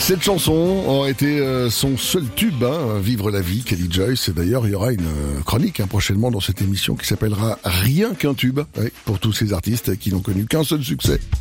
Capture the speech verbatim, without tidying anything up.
Cette chanson aurait été euh, son seul tube, hein, Vivre la vie, Kelly Joyce. Et d'ailleurs, il y aura une euh, chronique hein, prochainement dans cette émission qui s'appellera Rien qu'un tube, ouais, pour tous ces artistes qui n'ont connu qu'un seul succès.